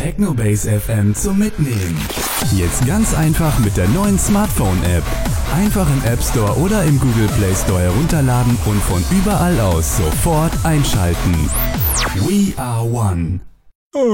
Technobase FM zum Mitnehmen. Jetzt ganz einfach mit der neuen Smartphone-App. Einfach im App Store oder im Google Play Store herunterladen und von überall aus sofort einschalten. We are one.